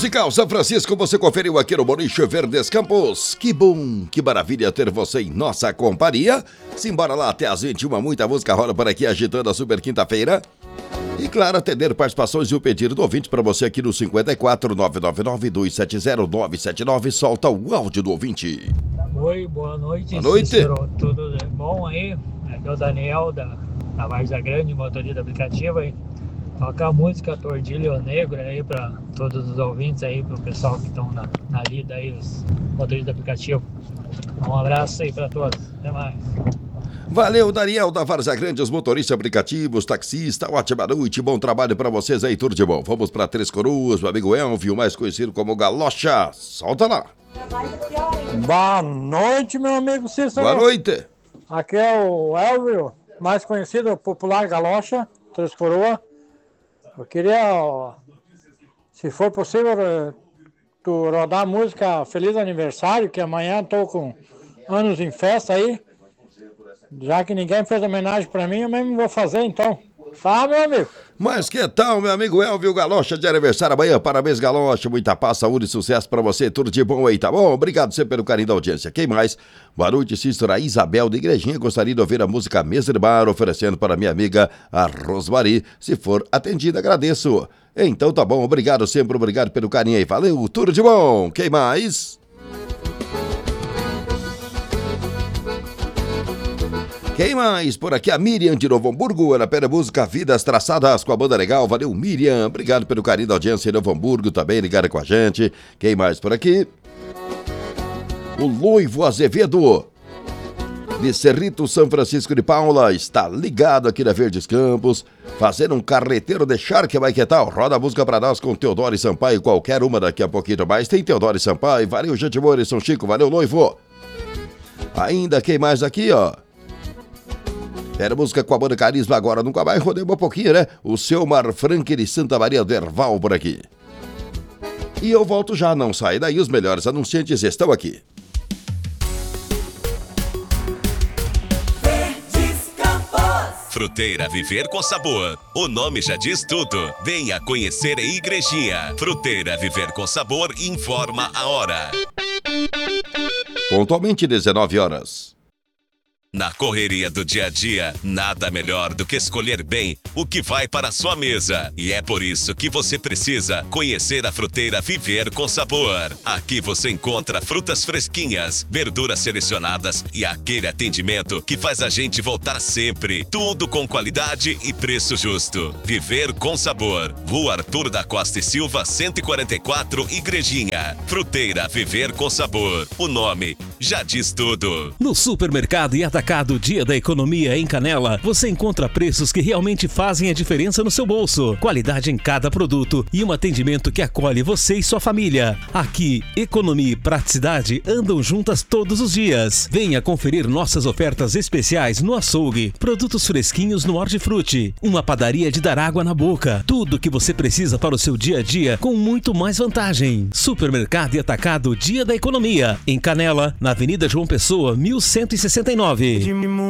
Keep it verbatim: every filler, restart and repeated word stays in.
musical São Francisco, você conferiu aqui no Boliche Verdes Campos. Que bom, que maravilha ter você em nossa companhia. Simbora lá até as vinte e uma, muita música rola por aqui agitando a super quinta-feira. E claro, atender participações e o pedido do ouvinte para você aqui no cinquenta e quatro, nove nove nove, dois sete zero, nove sete nove. Solta o áudio do ouvinte. Oi, boa noite. Boa noite. Cícero, tudo bom aí? Aqui é o Daniel da, da Várzea Grande, motorista aplicativo aí. Toca a música Tordilho Negro aí para todos os ouvintes aí, para o pessoal que estão na, na lida aí, os motoristas aplicativo. Um abraço aí para todos. Até mais. Valeu, Daniel da Várzea Grande, os motoristas aplicativos, taxista, ótima noite, bom trabalho pra vocês aí, tudo de bom. Vamos pra Três Coroas, meu amigo Elvio, mais conhecido como Galocha, solta lá. Boa noite, meu amigo Cícero. Boa noite. Aqui é o Elvio, mais conhecido, popular Galocha, Três Coroas. Eu queria, ó, se for possível, tu rodar a música Feliz Aniversário, que amanhã tô com anos em festa aí. Já que ninguém fez homenagem pra mim, eu mesmo vou fazer, então. Tá, meu amigo? Mas que tal, meu amigo Elvio Galocha, de aniversário amanhã? Parabéns, Galocha. Muita paz, saúde e sucesso pra você. Tudo de bom aí, tá bom? Obrigado sempre pelo carinho da audiência. Quem mais? Boa noite, Cícero. A Isabel da Igrejinha gostaria de ouvir a música Mesa de Bar, oferecendo para minha amiga, a Rosmari. Se for atendida, agradeço. Então tá bom, obrigado sempre, obrigado pelo carinho aí. Valeu, tudo de bom. Quem mais? Quem mais? Por aqui a Miriam de Novo Hamburgo, ela pede a música Vidas Traçadas com a banda legal. Valeu, Miriam. Obrigado pelo carinho da audiência em Novo Hamburgo, também ligada com a gente. Quem mais por aqui? O Loivo Azevedo, de Cerrito, São Francisco de Paula, está ligado aqui na Verdes Campos, fazendo um carreteiro de charque, vai que tal? Roda a música pra nós com Teodoro e Sampaio, qualquer uma daqui a pouquinho mais. Tem Teodoro e Sampaio, valeu, gente boa e São Chico, valeu, Loivo. Ainda quem mais aqui, ó? Era música com a banda Carisma, agora nunca mais, rodemos um pouquinho, né? O seu Mar Frank de Santa Maria do Herval por aqui. E eu volto já, não sai daí, os melhores anunciantes estão aqui. Fruteira Viver com Sabor. O nome já diz tudo. Venha conhecer a Igrejinha. Fruteira Viver com Sabor informa a hora. Pontualmente dezenove horas. Na correria do dia a dia, nada melhor do que escolher bem o que vai para a sua mesa. E é por isso que você precisa conhecer a Fruteira Viver com Sabor. Aqui você encontra frutas fresquinhas, verduras selecionadas e aquele atendimento que faz a gente voltar sempre. Tudo com qualidade e preço justo. Viver com Sabor. Rua Arthur da Costa e Silva, cento e quarenta e quatro, Igrejinha. Fruteira Viver com Sabor. O nome já diz tudo. No supermercado e atacado Dia da Economia em Canela, você encontra preços que realmente fazem a diferença no seu bolso. Qualidade em cada produto e um atendimento que acolhe você e sua família. Aqui, economia e praticidade andam juntas todos os dias. Venha conferir nossas ofertas especiais no açougue, produtos fresquinhos no hortifruti, uma padaria de dar água na boca. Tudo que você precisa para o seu dia a dia com muito mais vantagem. Supermercado e atacado Dia da Economia em Canela, na Avenida João Pessoa, mil cento e sessenta e nove.